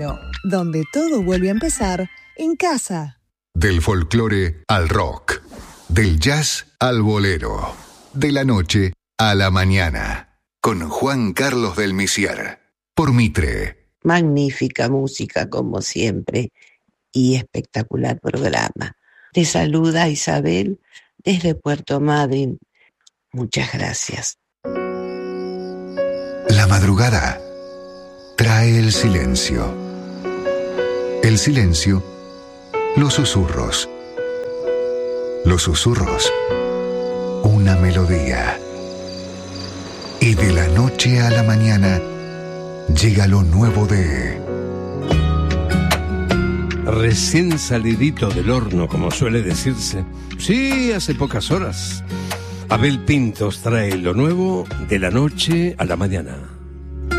Bolero, donde todo vuelve a empezar en casa. Del folclore al rock, del jazz al bolero, de la noche a la mañana, con Juan Carlos del Misier, por Mitre. Magnífica música como siempre y espectacular programa. Te saluda Isabel desde Puerto Madryn. Muchas gracias. La madrugada trae el silencio. El silencio, los susurros. Los susurros, una melodía. Y de la noche a la mañana llega lo nuevo de... Recién salidito del horno, como suele decirse. Sí, hace pocas horas. Abel Pintos trae lo nuevo de la noche a la mañana.